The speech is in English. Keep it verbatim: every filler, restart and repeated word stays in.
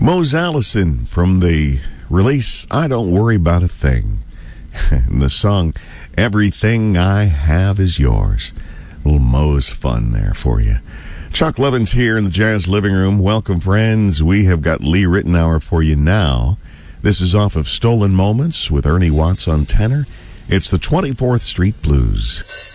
Mose Allison from the release I Don't Worry About a Thing. And the song Everything I Have Is Yours. A little Mose fun there for you. Chuck Levins here in the Jazz Living Room. Welcome, friends. We have got Lee Ritenour for you now. This is off of Stolen Moments with Ernie Watts on tenor. It's the twenty-fourth Street Blues.